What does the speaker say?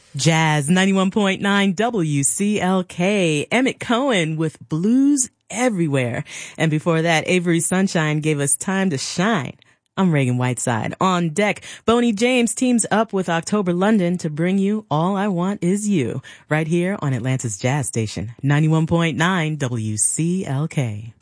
Jazz 91.9 WCLK. Emmett Cohen with Blues Everywhere. And before that, Avery Sunshine gave us Time to Shine. I'm Reagan Whiteside. On deck, Boney James teams up with October London to bring you All I Want Is You, right here on Atlanta's Jazz Station, 91.9 WCLK.